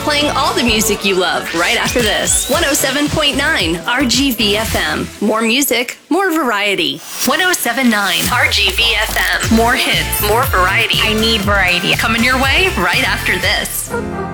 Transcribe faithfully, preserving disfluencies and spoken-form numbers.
playing all the music you love right after this. one oh seven point nine R G V F M. More music, more variety. one oh seven point nine R G V F M. More hits, more variety. I need variety. Coming your way right after this.